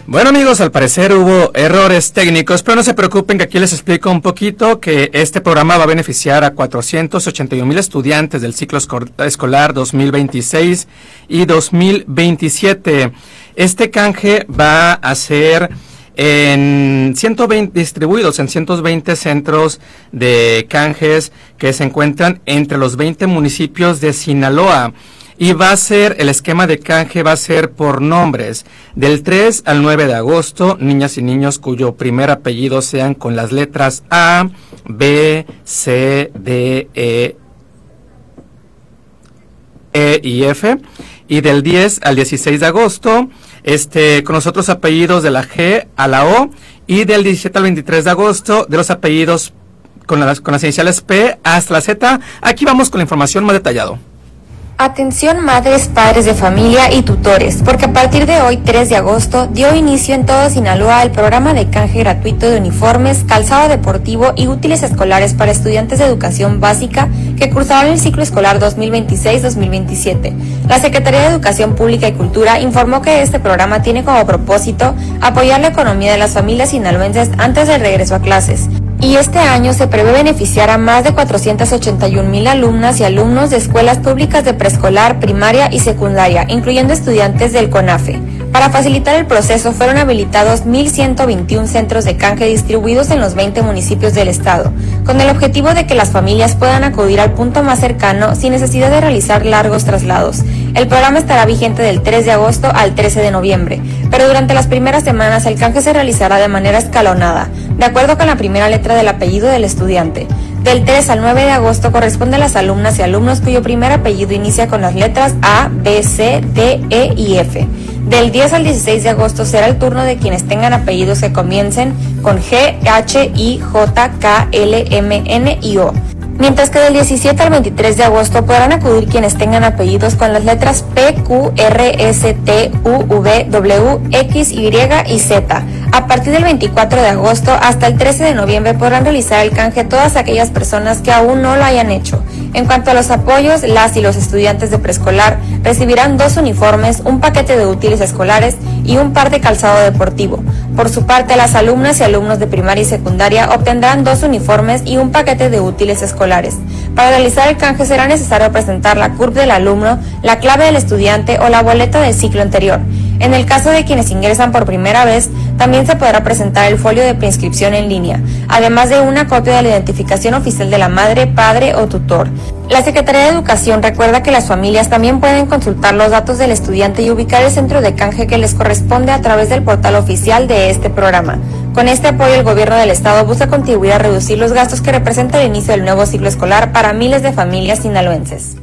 Bueno amigos, al parecer hubo errores técnicos, pero no se preocupen que aquí les explico un poquito que este programa va a beneficiar a 481,000 estudiantes del ciclo escolar 2026 y 2027. Este canje va a ser distribuidos en 120 centros de canjes que se encuentran entre los 20 municipios de Sinaloa. Y el esquema de canje va a ser por nombres. Del 3 al 9 de agosto, niñas y niños cuyo primer apellido sean con las letras A, B, C, D, E y F. Y del 10 al 16 de agosto, con los otros apellidos de la G a la O. Y del 17 al 23 de agosto, de los apellidos con las iniciales P hasta la Z. Aquí vamos con la información más detallada. Atención madres, padres de familia y tutores, porque a partir de hoy, 3 de agosto, dio inicio en todo Sinaloa el programa de canje gratuito de uniformes, calzado deportivo y útiles escolares para estudiantes de educación básica que cursaron el ciclo escolar 2026-2027. La Secretaría de Educación Pública y Cultura informó que este programa tiene como propósito apoyar la economía de las familias sinaloenses antes del regreso a clases. Y este año se prevé beneficiar a más de 481,000 alumnas y alumnos de escuelas públicas de preescolar, primaria y secundaria, incluyendo estudiantes del CONAFE. Para facilitar el proceso fueron habilitados 1,121 centros de canje distribuidos en los 20 municipios del estado, con el objetivo de que las familias puedan acudir al punto más cercano sin necesidad de realizar largos traslados. El programa estará vigente del 3 de agosto al 13 de noviembre, pero durante las primeras semanas el canje se realizará de manera escalonada, de acuerdo con la primera letra del apellido del estudiante. Del 3 al 9 de agosto corresponde a las alumnas y alumnos cuyo primer apellido inicia con las letras A, B, C, D, E y F. Del 10 al 16 de agosto será el turno de quienes tengan apellidos que comiencen con G, H, I, J, K, L, M, N y O. Mientras que del 17 al 23 de agosto podrán acudir quienes tengan apellidos con las letras P, Q, R, S, T, U, V, W, X, Y y Z. A partir del 24 de agosto hasta el 13 de noviembre podrán realizar el canje todas aquellas personas que aún no lo hayan hecho. En cuanto a los apoyos, las y los estudiantes de preescolar recibirán 2 uniformes, un paquete de útiles escolares y un par de calzado deportivo. Por su parte, las alumnas y alumnos de primaria y secundaria obtendrán 2 uniformes y un paquete de útiles escolares. Para realizar el canje será necesario presentar la CURP del alumno, la clave del estudiante o la boleta del ciclo anterior. En el caso de quienes ingresan por primera vez, también se podrá presentar el folio de preinscripción en línea, además de una copia de la identificación oficial de la madre, padre o tutor. La Secretaría de Educación recuerda que las familias también pueden consultar los datos del estudiante y ubicar el centro de canje que les corresponde a través del portal oficial de este programa. Con este apoyo, el gobierno del estado busca contribuir a reducir los gastos que representa el inicio del nuevo ciclo escolar para miles de familias sinaloenses.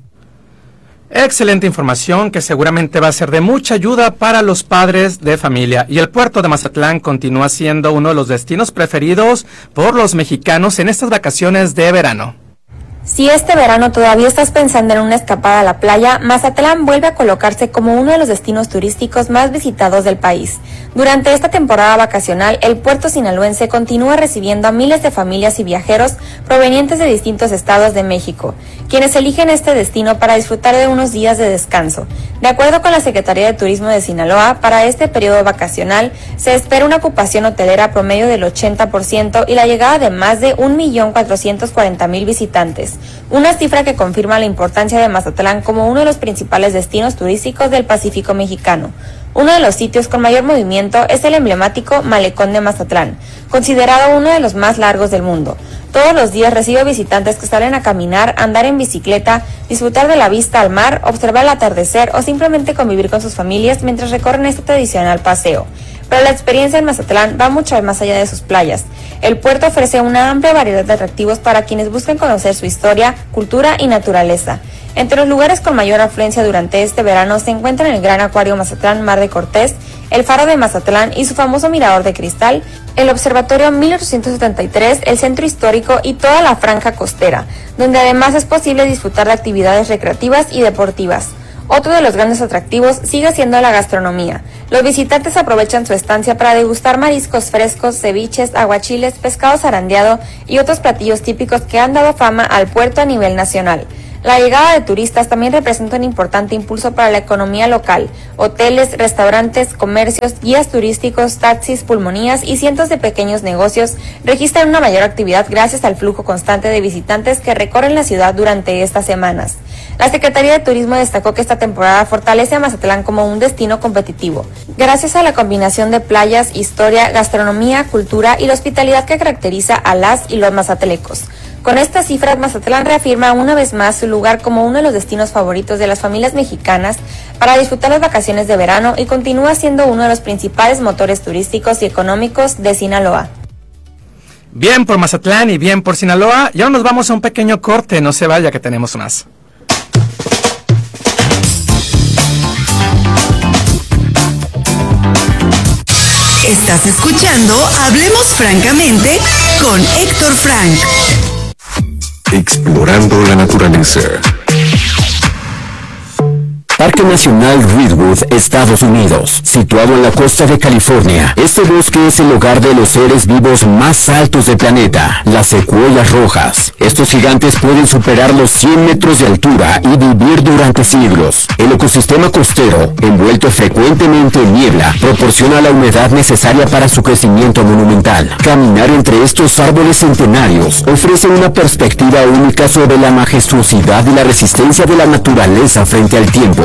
Excelente información que seguramente va a ser de mucha ayuda para los padres de familia. Y el puerto de Mazatlán continúa siendo uno de los destinos preferidos por los mexicanos en estas vacaciones de verano. Si este verano todavía estás pensando en una escapada a la playa, Mazatlán vuelve a colocarse como uno de los destinos turísticos más visitados del país. Durante esta temporada vacacional, el puerto sinaloense continúa recibiendo a miles de familias y viajeros provenientes de distintos estados de México, quienes eligen este destino para disfrutar de unos días de descanso. De acuerdo con la Secretaría de Turismo de Sinaloa, para este periodo vacacional se espera una ocupación hotelera promedio del 80% y la llegada de más de 1,440,000 visitantes, una cifra que confirma la importancia de Mazatlán como uno de los principales destinos turísticos del Pacífico mexicano. Uno de los sitios con mayor movimiento es el emblemático Malecón de Mazatlán, considerado uno de los más largos del mundo. Todos los días recibe visitantes que salen a caminar, andar en bicicleta, disfrutar de la vista al mar, observar el atardecer o simplemente convivir con sus familias mientras recorren este tradicional paseo. Pero la experiencia en Mazatlán va mucho más allá de sus playas. El puerto ofrece una amplia variedad de atractivos para quienes buscan conocer su historia, cultura y naturaleza. Entre los lugares con mayor afluencia durante este verano se encuentran el Gran Acuario Mazatlán Mar de Cortés, el Faro de Mazatlán y su famoso Mirador de Cristal, el Observatorio 1873, el Centro Histórico y toda la franja costera, donde además es posible disfrutar de actividades recreativas y deportivas. Otro de los grandes atractivos sigue siendo la gastronomía. Los visitantes aprovechan su estancia para degustar mariscos frescos, ceviches, aguachiles, pescado zarandeado y otros platillos típicos que han dado fama al puerto a nivel nacional. La llegada de turistas también representa un importante impulso para la economía local. Hoteles, restaurantes, comercios, guías turísticos, taxis, pulmonías y cientos de pequeños negocios registran una mayor actividad gracias al flujo constante de visitantes que recorren la ciudad durante estas semanas. La Secretaría de Turismo destacó que esta temporada fortalece a Mazatlán como un destino competitivo, gracias a la combinación de playas, historia, gastronomía, cultura y la hospitalidad que caracteriza a las y los mazatelecos. Con estas cifras, Mazatlán reafirma una vez más su lugar como uno de los destinos favoritos de las familias mexicanas para disfrutar las vacaciones de verano y continúa siendo uno de los principales motores turísticos y económicos de Sinaloa. Bien por Mazatlán y bien por Sinaloa. Y ahora nos vamos a un pequeño corte, no se vaya que tenemos más. Estás escuchando Hablemos Francamente con Héctor Frank. Explorando la naturaleza. Parque Nacional Redwood, Estados Unidos, situado en la costa de California. Este bosque es el hogar de los seres vivos más altos del planeta, las secuoyas rojas. Estos gigantes pueden superar los 100 metros de altura y vivir durante siglos. El ecosistema costero, envuelto frecuentemente en niebla, proporciona la humedad necesaria para su crecimiento monumental. Caminar entre estos árboles centenarios ofrece una perspectiva única sobre la majestuosidad y la resistencia de la naturaleza frente al tiempo.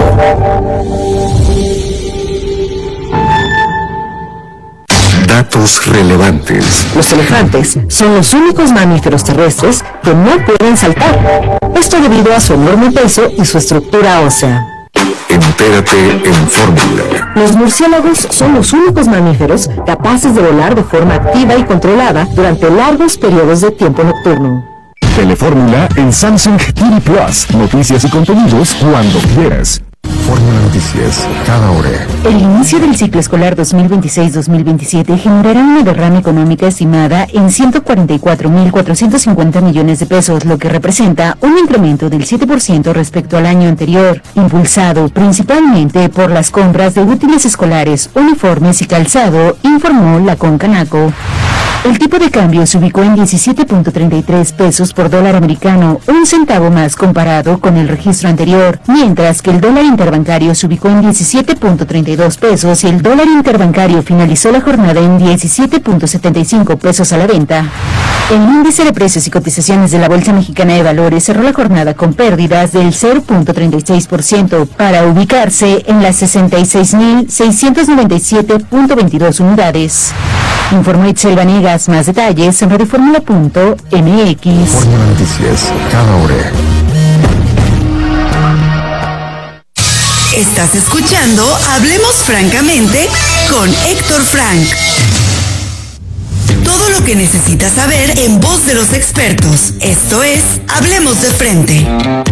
Datos relevantes. Los elefantes son los únicos mamíferos terrestres que no pueden saltar. Esto debido a su enorme peso y su estructura ósea. Entérate en Fórmula. Los murciélagos son los únicos mamíferos capaces de volar de forma activa y controlada durante largos periodos de tiempo nocturno. Telefórmula en Samsung TV Plus. Noticias y contenidos cuando quieras. Fórmula Noticias, cada hora. El inicio del ciclo escolar 2026-2027 generará una derrama económica estimada en 144.450 millones de pesos, lo que representa un incremento del 7% respecto al año anterior, impulsado principalmente por las compras de útiles escolares, uniformes y calzado, informó la Concanaco. El tipo de cambio se ubicó en 17.33 pesos por dólar americano, un centavo más comparado con el registro anterior, mientras que el dólar interbancario se ubicó en 17.32 pesos y el dólar interbancario finalizó la jornada en 17.75 pesos a la venta. El índice de precios y cotizaciones de la Bolsa Mexicana de Valores cerró la jornada con pérdidas del 0.36% para ubicarse en las 66.697.22 unidades. Informó Itzel Vanegas. Más detalles en radioformula.mx. Fórmula Noticias, cada hora. Estás escuchando Hablemos Francamente con Héctor Frank. Todo lo que necesitas saber en voz de los expertos. Esto es Hablemos de Frente.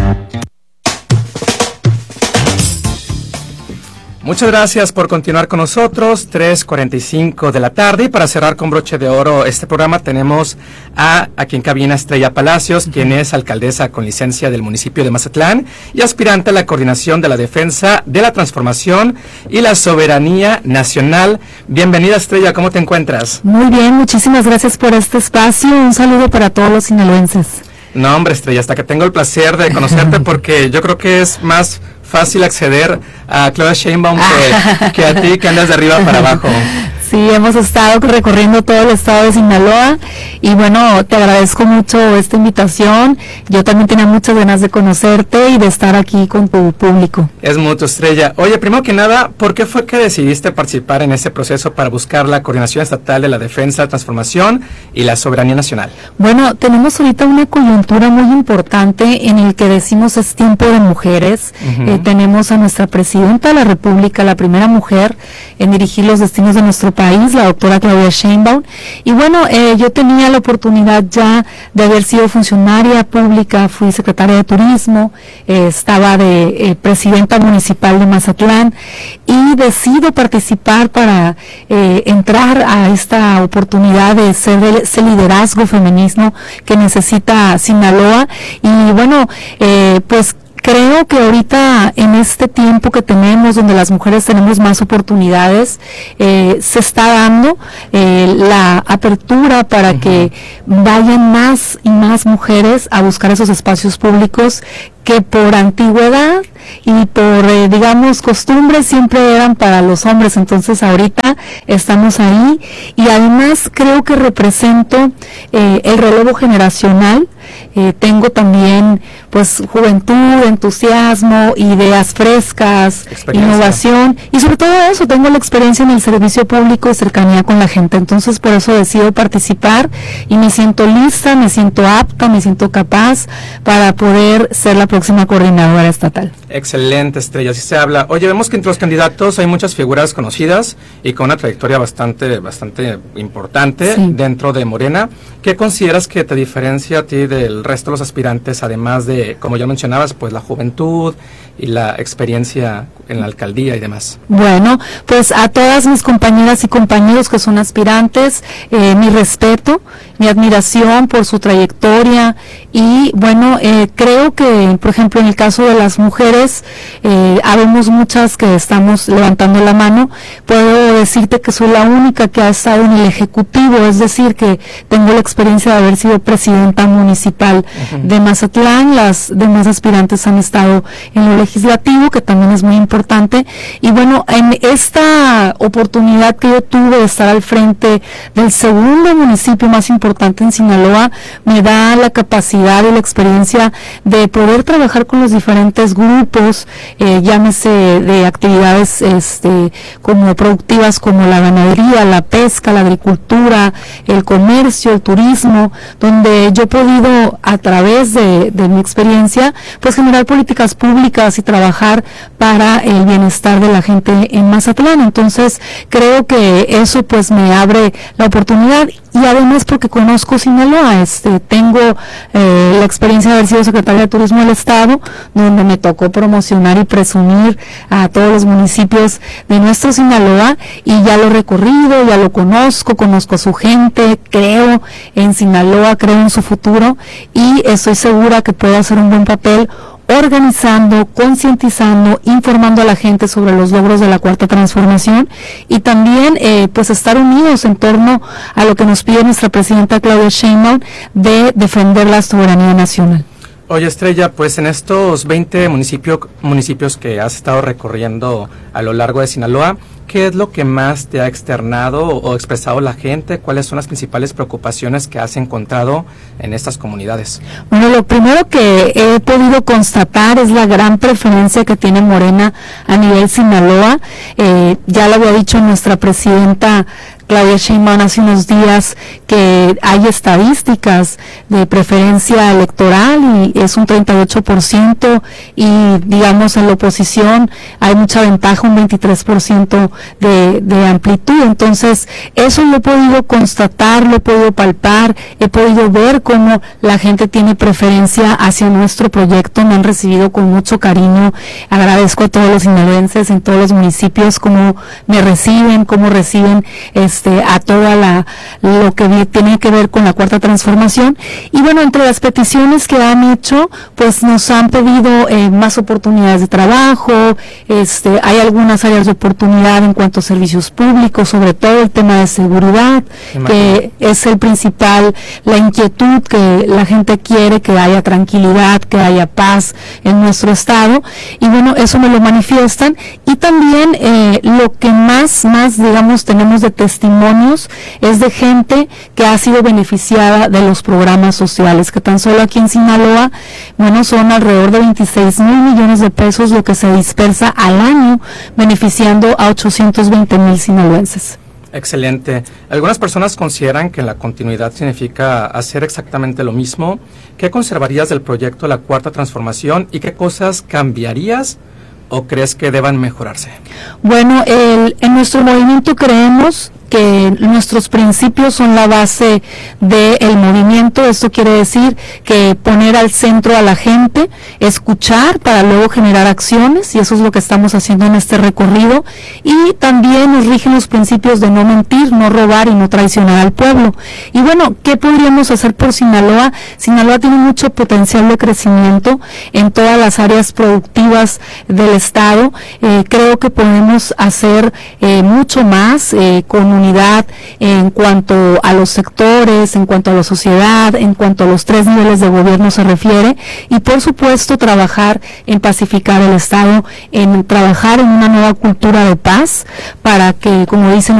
Muchas gracias por continuar con nosotros, 3:45 de la tarde. Y para cerrar con broche de oro este programa tenemos aquí en cabina Estrella Palacios, quien es alcaldesa con licencia del municipio de Mazatlán y aspirante a la coordinación de la defensa de la transformación y la soberanía nacional. Bienvenida, Estrella, ¿cómo te encuentras? Muy bien, muchísimas gracias por este espacio. Un saludo para todos los sinaloenses. No, hombre, Estrella, hasta que tengo el placer de conocerte porque yo creo que es más fácil acceder a Claudia Sheinbaum que a ti que andas de arriba para abajo. Sí, hemos estado recorriendo todo el estado de Sinaloa y bueno, te agradezco mucho esta invitación. Yo también tenía muchas ganas de conocerte y de estar aquí con tu público. Es mutuo, Estrella. Oye, primero que nada, ¿por qué fue que decidiste participar en ese proceso para buscar la coordinación estatal de la defensa, la transformación y la soberanía nacional? Bueno, tenemos ahorita una coyuntura muy importante en el que decimos es tiempo de mujeres. Tenemos a nuestra presidenta de la República, la primera mujer en dirigir los destinos de nuestro país, la doctora Claudia Sheinbaum. Y bueno, yo tenía la oportunidad ya de haber sido funcionaria pública, fui secretaria de Turismo, estaba de presidenta municipal de Mazatlán y decido participar para entrar a esta oportunidad de ser ese liderazgo femenino que necesita Sinaloa. Y bueno, pues creo que ahorita en este tiempo que tenemos, donde las mujeres tenemos más oportunidades, se está dando la apertura para que vayan más y más mujeres a buscar esos espacios públicos que por antigüedad y por, digamos, costumbres siempre eran para los hombres. Entonces ahorita estamos ahí, y además creo que represento el relevo generacional. Tengo también pues juventud, entusiasmo, ideas frescas, innovación, y sobre todo eso, tengo la experiencia en el servicio público y cercanía con la gente. Entonces por eso decido participar, y me siento lista, me siento apta, me siento capaz para poder ser la próxima coordinadora estatal. Excelente, Estrella, así se habla. Oye, vemos que entre los candidatos hay muchas figuras conocidas y con una trayectoria bastante importante dentro de Morena. ¿Qué consideras que te diferencia a ti del resto de los aspirantes, además de, como ya mencionabas, pues la juventud y la experiencia en la alcaldía y demás? Bueno, pues a todas mis compañeras y compañeros que son aspirantes, mi respeto, mi admiración por su trayectoria, y bueno, creo que, por ejemplo, en el caso de las mujeres, habemos muchas que estamos levantando la mano. Puedo decirte que soy la única que ha estado en el Ejecutivo, es decir, que tengo la experiencia de haber sido presidenta municipal de Mazatlán. Las demás aspirantes han estado en lo legislativo, que también es muy importante. Y bueno, en esta oportunidad que yo tuve de estar al frente del segundo municipio más importante en Sinaloa, me da la capacidad y la experiencia de poder trabajar con los diferentes grupos, llámese de actividades como productivas, como la ganadería, la pesca, la agricultura, el comercio, el turismo, donde yo he podido, a través de mi experiencia, pues generar políticas públicas y trabajar para el bienestar de la gente en Mazatlán. Entonces creo que eso pues me abre la oportunidad, y además porque conozco Sinaloa, tengo la experiencia de haber sido secretaria de Turismo del Estado, donde me tocó promocionar y presumir a todos los municipios de nuestro Sinaloa, y ya lo he recorrido, ya lo conozco a su gente, creo en Sinaloa, creo en su futuro, y estoy segura que puedo hacer un buen papel organizando, concientizando, informando a la gente sobre los logros de la Cuarta Transformación, y también pues estar unidos en torno a lo que nos pide nuestra presidenta Claudia Sheinbaum, de defender la soberanía nacional. Oye, Estrella, pues en estos 20 municipios que has estado recorriendo a lo largo de Sinaloa, ¿qué es lo que más te ha externado o expresado la gente? ¿Cuáles son las principales preocupaciones que has encontrado en estas comunidades? Bueno, lo primero que he podido constatar es la gran preferencia que tiene Morena a nivel Sinaloa. Ya lo había dicho nuestra presidenta Claudia Sheinbaum hace unos días, que hay estadísticas de preferencia electoral y es un 38%, y digamos en la oposición hay mucha ventaja, un 23% de amplitud. Entonces eso lo he podido constatar, lo he podido palpar, he podido ver cómo la gente tiene preferencia hacia nuestro proyecto. Me han recibido con mucho cariño, agradezco a todos los sinaloenses en todos los municipios cómo me reciben, cómo reciben a toda lo que tiene que ver con la Cuarta Transformación. Y bueno, entre las peticiones que han hecho, pues nos han pedido más oportunidades de trabajo, hay algunas áreas de oportunidad en cuanto a servicios públicos, sobre todo el tema de seguridad, que es el principal, la inquietud que la gente quiere, que haya tranquilidad, que haya paz en nuestro estado, y bueno, eso me lo manifiestan. Y también lo que más digamos tenemos de testimonio es de gente que ha sido beneficiada de los programas sociales, que tan solo aquí en Sinaloa, bueno, son alrededor de 26,000 millones de pesos lo que se dispersa al año, beneficiando a 820,000 sinaloenses. Excelente. Algunas personas consideran que la continuidad significa hacer exactamente lo mismo. ¿Qué conservarías del proyecto de la Cuarta Transformación y qué cosas cambiarías o crees que deban mejorarse? Bueno, en nuestro movimiento creemos que nuestros principios son la base del movimiento. Esto quiere decir que poner al centro a la gente, escuchar para luego generar acciones, y eso es lo que estamos haciendo en este recorrido. Y también nos rigen los principios de no mentir, no robar y no traicionar al pueblo. Y bueno, ¿qué podríamos hacer por Sinaloa? Sinaloa tiene mucho potencial de crecimiento en todas las áreas productivas del estado. Creo que podemos hacer mucho más con unidad en cuanto a los sectores, en cuanto a la sociedad, en cuanto a los 3 niveles de gobierno se refiere, y por supuesto trabajar en pacificar el estado, en trabajar en una nueva cultura de paz para que, como dicen